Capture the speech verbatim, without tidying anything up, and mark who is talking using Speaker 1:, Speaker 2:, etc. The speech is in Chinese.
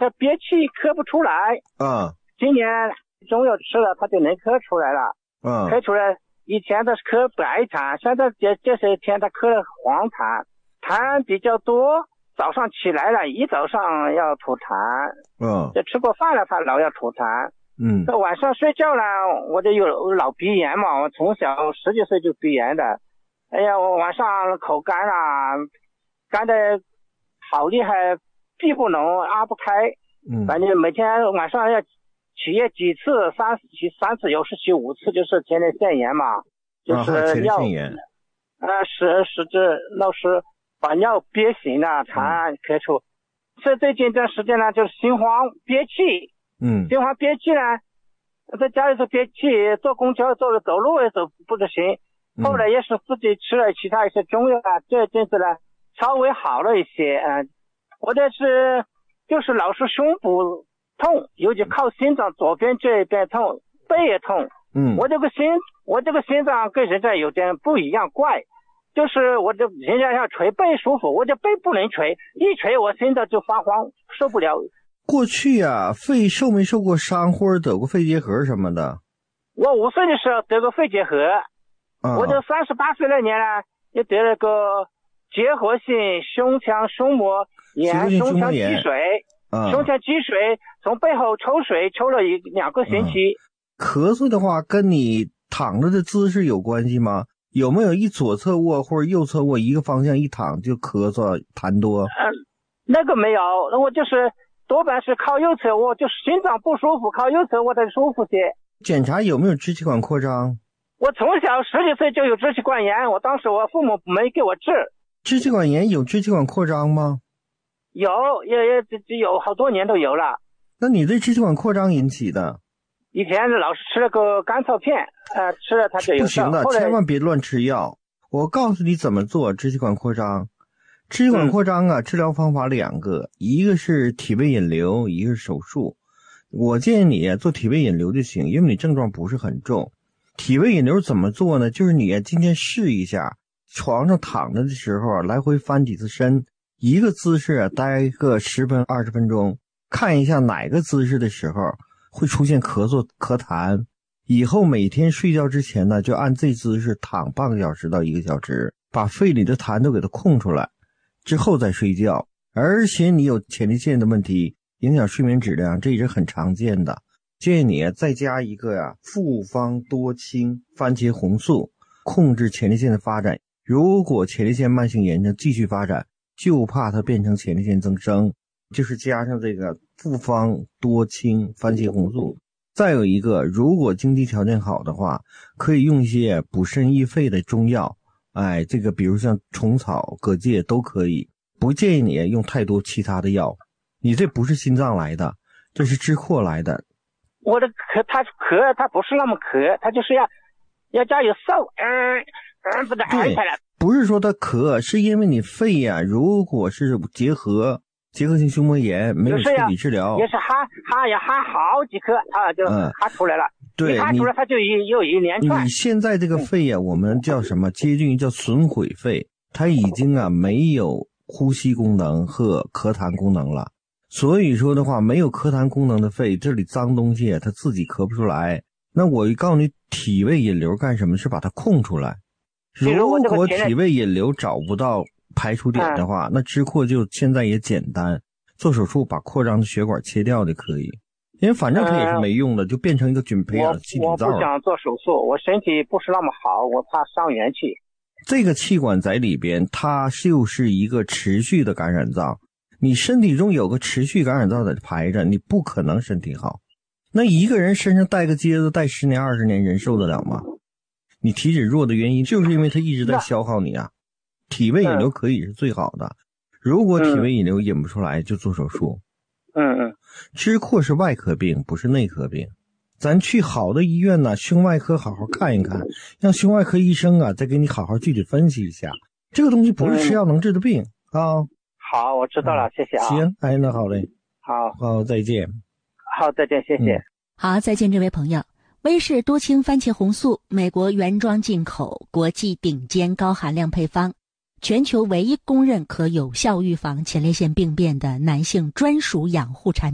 Speaker 1: 它憋气咳不出来。
Speaker 2: 嗯，
Speaker 1: 今年中药吃了，它就能咳出来了。
Speaker 2: 嗯，
Speaker 1: 咳出来，以前它是咳白痰，现在这这些天它咳了黄痰，痰比较多。早上起来了，一早上要吐痰。
Speaker 2: 嗯，
Speaker 1: 就吃过饭了，它老要吐痰。
Speaker 2: 嗯，
Speaker 1: 这晚上睡觉呢，我就有老鼻炎嘛，我从小十几岁就鼻炎的。哎呀，我晚上口干啊，干的好厉害，闭不拢，拉不开。
Speaker 2: 嗯，
Speaker 1: 反正每天晚上要起夜几次，三次起三次，有时起五次，就是前列腺炎嘛，就是尿，呃，使使这老是把尿憋醒了，痰咳出。这最近这时间呢，就是心慌憋气。
Speaker 2: 嗯，
Speaker 1: 心慌憋气呢，在家里头憋气，坐公交坐着走路也走不得行。后来也是自己吃了其他一些中药啊，这阵子呢稍微好了一些。嗯、呃，我这是就是老是胸部痛，尤其靠心脏左边这一边痛，背也痛。
Speaker 2: 嗯，
Speaker 1: 我这个心我这个心脏跟人家有点不一样，怪，就是我这人家要捶背舒服，我这背不能捶，一捶我心脏就发慌，受不了。
Speaker 2: 过去啊，肺受没受过伤或者得过肺结核什么的？
Speaker 1: 我五岁的时候得过肺结核。嗯、我这三十八岁那年呢，也得了个结核性胸腔胸膜炎、胸腔积水、嗯、胸腔积水，从背后抽水抽了一两个星期。
Speaker 2: 嗯、咳嗽的话，跟你躺着的姿势有关系吗？有没有一左侧卧或者右侧卧一个方向一躺就咳嗽痰多？
Speaker 1: 嗯，那个没有，我就是多半是靠右侧卧，就是心脏不舒服，靠右侧卧才舒服些。
Speaker 2: 检查有没有支气管扩张？
Speaker 1: 我从小十几岁就有支气管炎，我当时我父母没给我治。
Speaker 2: 支气管炎有支气管扩张吗？
Speaker 1: 有，也也有好多年都有了。
Speaker 2: 那你这支气管扩张引起的？
Speaker 1: 以前老是吃了个甘草片，呃，吃了它就有效。
Speaker 2: 不行的，千万别乱吃药。我告诉你怎么做支气管扩张。支气管扩张啊，嗯、治疗方法两个，一个是体位引流，一个是手术。我建议你做体位引流就行，因为你症状不是很重。体位引流怎么做呢？就是你今天试一下，床上躺着的时候来回翻几次身，一个姿势待个十分二十分钟，看一下哪个姿势的时候会出现咳嗽咳痰。以后每天睡觉之前呢，就按这姿势躺半个小时到一个小时，把肺里的痰都给它空出来，之后再睡觉。而且你有前列腺的问题，影响睡眠质量，这也是很常见的。建议你再加一个呀、啊，复方多清番茄红素，控制前列腺的发展。如果前列腺慢性炎症继续发展，就怕它变成前列腺增生，就是加上这个复方多清番茄红素。再有一个，如果经济条件好的话，可以用一些补肾益肺的中药，哎，这个比如像虫草、葛芥都可以。不建议你用太多其他的药，你这不是心脏来的，这是支扩来的。
Speaker 1: 我的咳，他咳，他不是那么咳，他就是要要加有嗽，嗯嗯，把它按下来。
Speaker 2: 不是说他咳，是因为你肺呀、啊，如果是结核、结核性胸膜炎，没有彻底治疗，
Speaker 1: 也是哈哈要哈好几颗，啊，就哈出来了。嗯、
Speaker 2: 对，
Speaker 1: 一哈出来它就一又一连串。
Speaker 2: 你现在这个肺呀、啊，我们叫什么？接近于叫损毁肺，它已经啊没有呼吸功能和咳痰功能了。所以说的话，没有咳痰功能的肺，这里脏东西它自己咳不出来。那我告诉你，体位引流干什么？是把它空出来。如果体位引流找不到排除点的话，嗯、那支扩就现在也简单，做手术把扩张的血管切掉就可以。因为反正它也是没用的，嗯、就变成一个菌培养气体灶。
Speaker 1: 我不想做手术，我身体不是那么好，我怕伤元气。
Speaker 2: 这个气管在里边，它就是一个持续的感染灶。你身体中有个持续感染灶在排着，你不可能身体好。那一个人身上带个疖子带十年二十年，人受得了吗？你体质弱的原因就是因为它一直在消耗你啊。体位引流可以是最好的，如果体位引流引不出来，就做手术。
Speaker 1: 嗯嗯。
Speaker 2: 支扩是外科病，不是内科病。咱去好的医院呢，胸外科好好看一看，让胸外科医生啊再给你好好具体分析一下。这个东西不是吃药能治的病、嗯、啊。
Speaker 1: 好，我知道了，嗯、谢谢啊。
Speaker 2: 行，哎，那好嘞。
Speaker 1: 好，
Speaker 2: 好，再见。
Speaker 1: 好，再见，谢谢。
Speaker 3: 嗯、好，再见，这位朋友。威士多清番茄红素，美国原装进口，国际顶尖高含量配方，全球唯一公认可有效预防前列腺病变的男性专属养护产品。